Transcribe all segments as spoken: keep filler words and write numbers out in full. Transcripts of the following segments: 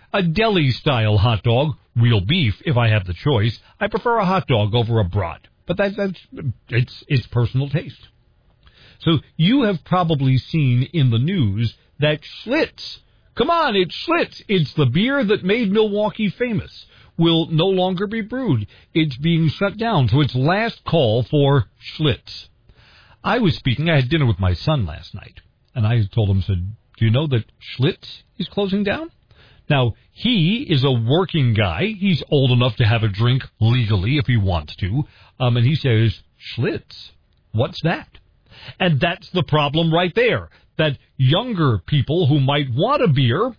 a deli-style hot dog, real beef if I have the choice. I prefer a hot dog over a brat, but that, that's it's it's personal taste. So you have probably seen in the news that Schlitz, come on, it's Schlitz, it's the beer that made Milwaukee famous, will no longer be brewed. It's being shut down, so it's last call for Schlitz. I was speaking, I had dinner with my son last night, and I told him, said, do you know that Schlitz is closing down? Now, he is a working guy. He's old enough to have a drink legally if he wants to. Um, and he says, Schlitz, what's that? And that's the problem right there, that younger people who might want a beer,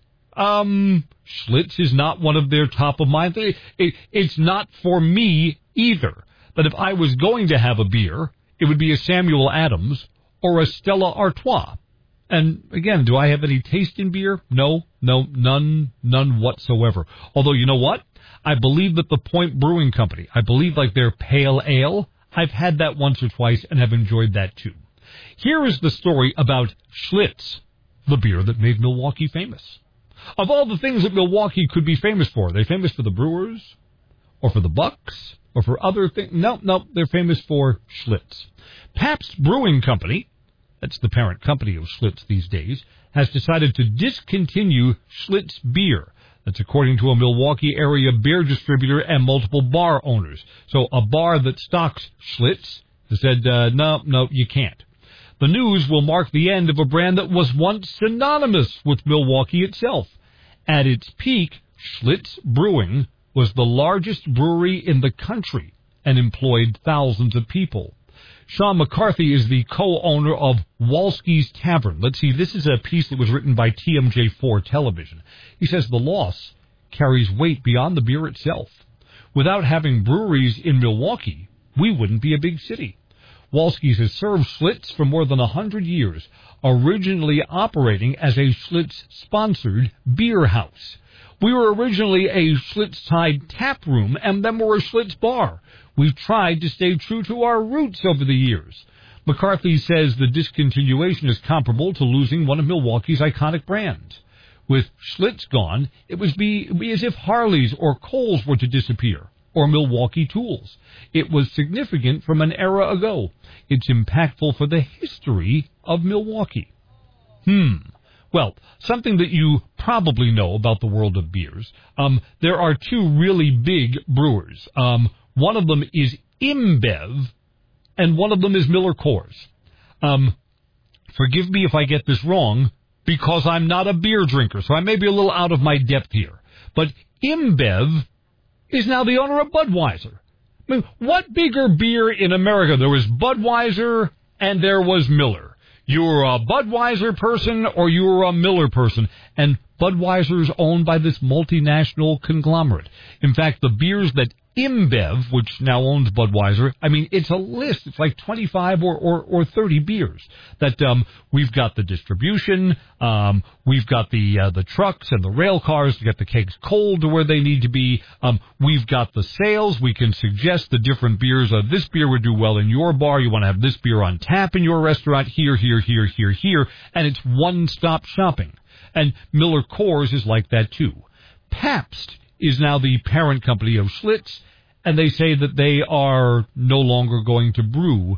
um, Schlitz is not one of their top of mind. It, it, it's not for me either. But if I was going to have a beer, it would be a Samuel Adams or a Stella Artois. And again, do I have any taste in beer? No, no, none, none whatsoever. Although, you know what? I believe that the Point Brewing Company, I believe like their pale ale, I've had that once or twice and have enjoyed that too. Here is the story about Schlitz, the beer that made Milwaukee famous. Of all the things that Milwaukee could be famous for, are they famous for the Brewers? Or for the Bucks? Or for other things? No, no, they're famous for Schlitz. Pabst Brewing Company, that's the parent company of Schlitz these days, has decided to discontinue Schlitz beer. That's according to a Milwaukee area beer distributor and multiple bar owners. So a bar that stocks Schlitz has said, uh, no, no, you can't. The news will mark the end of a brand that was once synonymous with Milwaukee itself. At its peak, Schlitz Brewing was the largest brewery in the country and employed thousands of people. Sean McCarthy is the co-owner of Walski's Tavern. Let's see, this is a piece that was written by T M J four Television. He says the loss carries weight beyond the beer itself. Without having breweries in Milwaukee, we wouldn't be a big city. Walski's has served Schlitz for more than one hundred years, originally operating as a Schlitz-sponsored beer house. We were originally a Schlitz-tied tap room, and then we're a Schlitz bar. We've tried to stay true to our roots over the years. McCarthy says the discontinuation is comparable to losing one of Milwaukee's iconic brands. With Schlitz gone, it would be, be as if Harley's or Kohl's were to disappear, or Milwaukee Tools. It was significant from an era ago. It's impactful for the history of Milwaukee. Hmm. Well, something that you probably know about the world of beers. Um, there are two really big brewers. Um, one of them is InBev, and one of them is Miller Coors. Um, forgive me if I get this wrong, because I'm not a beer drinker, so I may be a little out of my depth here. But InBev is now the owner of Budweiser. I mean, what bigger beer in America? There was Budweiser and there was Miller. You were a Budweiser person or you were a Miller person. And Budweiser is owned by this multinational conglomerate. In fact, the beers that InBev, which now owns Budweiser, I mean, it's a list. It's like twenty-five or, or, or thirty beers that um, we've got the distribution, um, we've got the uh, the trucks and the rail cars to get the kegs cold to where they need to be. Um, we've got the sales. We can suggest the different beers. Uh, this beer would do well in your bar. You want to have this beer on tap in your restaurant. Here, here, here, here, here. And it's one-stop shopping. And Miller Coors is like that, too. Pabst is now the parent company of Schlitz, and they say that they are no longer going to brew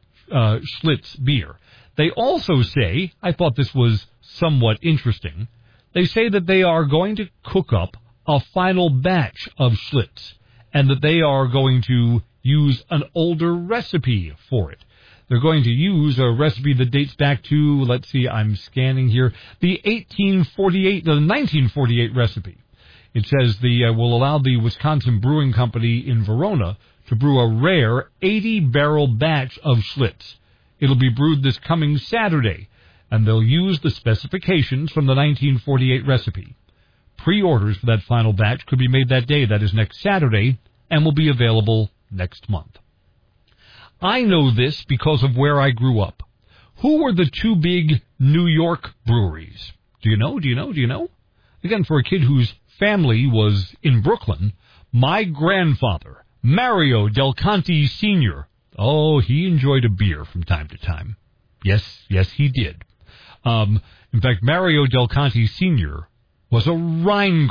uh, Schlitz beer. They also say, I thought this was somewhat interesting, they say that they are going to cook up a final batch of Schlitz, and that they are going to use an older recipe for it. They're going to use a recipe that dates back to, let's see, I'm scanning here, the eighteen forty-eight, the nineteen forty-eight recipe. It says the uh, will allow the Wisconsin Brewing Company in Verona to brew a rare eighty-barrel batch of Schlitz. It'll be brewed this coming Saturday, and they'll use the specifications from the nineteen forty-eight recipe. Pre-orders for that final batch could be made that day, that is next Saturday, and will be available next month. I know this because of where I grew up. Who were the two big New York breweries? Do you know? Do you know? Do you know? Again, for a kid whose family was in Brooklyn, my grandfather, Mario Del Conte Senior, oh, he enjoyed a beer from time to time. Yes, yes, he did. Um, in fact, Mario Del Conte Senior was a Rhine